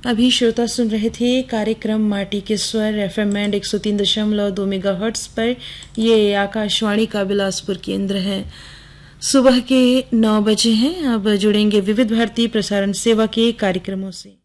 अभी श्रोता सुन रहे थे कार्यक्रम माटी के स्वर एफएम बैंड 103.2 मेगाहर्ट्ज पर। ये आकाशवाणी का बिलासपुर केंद्र है। सुबह के 9 बजे हैं। अब जुड़ेंगे विविध भारती प्रसारण सेवा के कार्यक्रमों से।